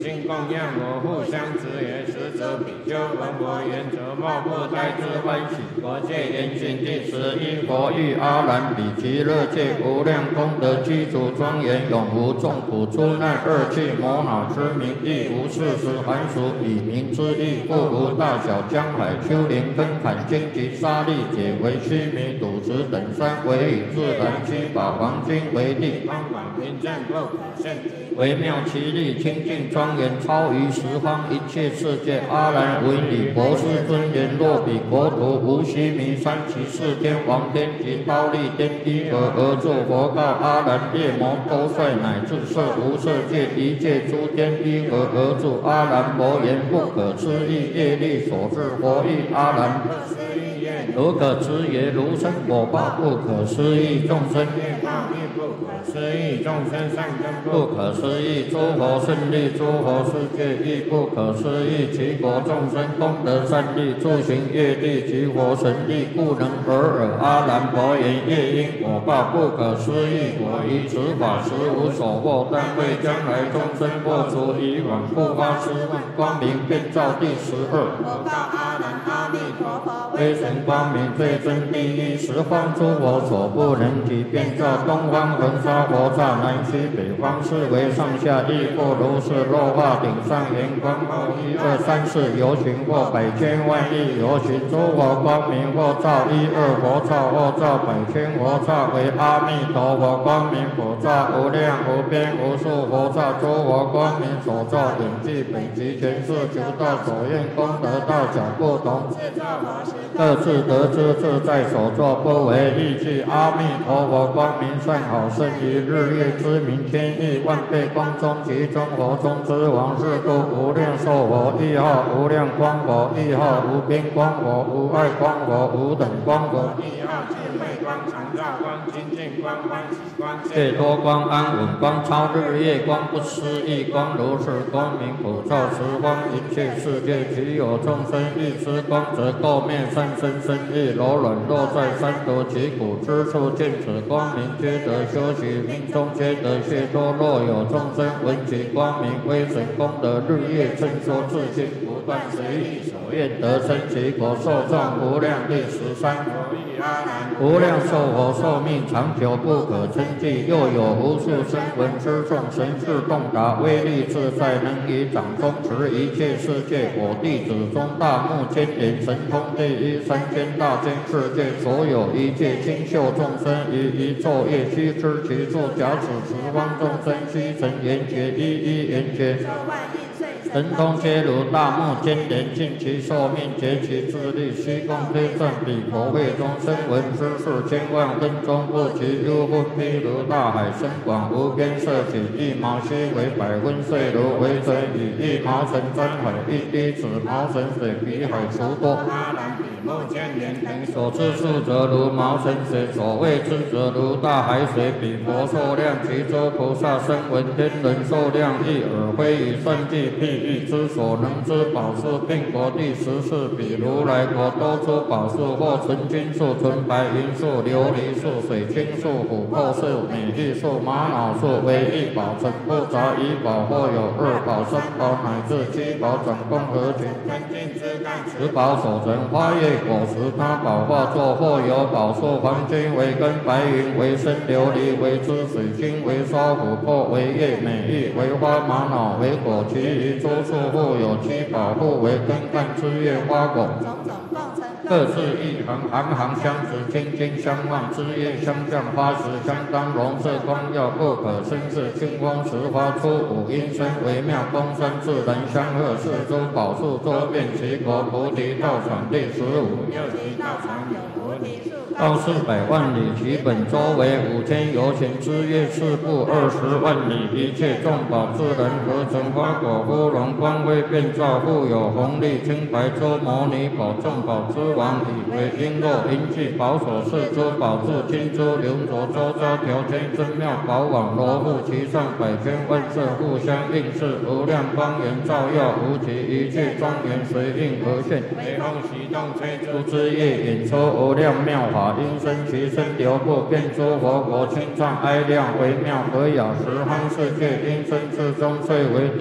今供养我互相之也，实则比丘闻我言者，莫不待之欢喜。佛界言行第11，佛欲阿难比极乐界无量功德具足庄严，永无众苦出难恶趣魔恼之名，亦无事实含俗以名之意，故无大小江海丘陵根坎荆棘沙砾解为须弥赌石等山，唯以自然七宝黄金为地，方广平正不可胜，微妙其力清净庄严，超于十方一切世界。阿难为礼博士尊言：若彼国土无须弥山，其四天王天及忉利天依合而住。佛告阿难：夜魔多帅乃至色无色界一切诸天依合而住。阿难佛言：不可思议业力所致。佛欲阿难：如可知也，如生果报不可思议，众生业报亦不可思议，众生善根不可思议，诸佛胜利，诸佛世界亦不可思议，其国众生功德善利，诸行业力及佛神力，故能尔尔。阿难佛言：业因果报不可思议，我于此法实无所获，但为将来众生破除以往不发誓问，光明遍照第12。佛告阿难：阿弥陀佛，威神光明最真第一，十方诸佛所不能及，遍照东方恒沙佛刹，南西北方四维上下亦复如是。若化顶上圆光后1、2、3、4游行，或百千万亿游行，诸佛光明或照1、2佛刹，或照百千佛刹，为阿弥陀佛光明佛刹，无量无边无数佛刹，诸佛光明所照远近北极前世求道所愿功德大小不同，各自得知自在所作，不为意计。阿弥陀佛光明善好，胜于日月之明，千亿万倍光中，其中佛中之王，是故无量寿佛亦号无量光佛，亦号无边光佛，无碍光佛，无等光佛，亦号智慧光、常照光、清净光、欢喜光、解脱光、安稳光、超日月光、不思议光，如是光明普照十方一切世界。其有众生欲知光，则垢面善身身意柔软，落在三途其苦之处，见此光明，皆得修习，命中皆得解脱。若有众生闻其光明威神功德，日夜称说自心，不断随意所愿得生其国，寿状无量。第13。无量寿佛寿命长久不可称计，又有无数声闻之众，神智洞达，威力自在，能以掌中持一切世界。我弟子中大目犍连神通第一，三千大千世界所有一切清秀众生，于一昼夜悉知其处。假使十方众生悉成圆觉，一一圆觉，神通皆如大目犍连，尽其寿命，竭其智力，虚空推算彼佛会中声闻之数，千万分钟不及。幽分譬如大海深广无边，色起一毛须为百分岁如，为水以一毛尘沾海，一滴子毛尘水比海除多。阿难比目犍连等所知数，则如毛尘水；所谓之则如大海水。彼佛寿量，其诸菩萨声闻天人寿量，亦尔非以算计譬喻之所能知宝树，并国第14。比如来国多出宝树，或纯金树、纯白银树、琉璃树、水青树、琥珀树、美玉树、玛瑙树，为一宝，成不杂一宝，或有2宝、3宝乃至7宝，总共合群，分尽枝干，10宝所成花叶果实，他宝化作，或有宝树黄金为根，白云为身，琉璃为枝，水晶为梢，琥珀为叶，美玉为花，玛瑙为果，其余诸树互有7宝，互为根干枝叶花果，各自一行，行行相持，清净相望，枝叶相向，花实相当，容色光耀，不可生视。清风时发出五音声，微妙光山，自然相和。四诸宝树周遍其国，菩提道场第15。又其道场有菩提树，高400万里，其本周为5000由前，枝叶四部20万里，一切众宝自然合成，花果芙蓉，光辉遍照，复有红绿青白洲摩尼宝，众宝之王，以为璎珞银器宝所饰，诸宝柱金珠流浊，周遭条圈真妙宝网罗覆其上，百千万色互相映饰，无量光源照耀无极，一切庄严随应而现。雷风习动，吹出枝叶，演出无量妙法，音声其声流布，遍诸佛国，清唱哀亮微妙和雅，十方世界音声之中最为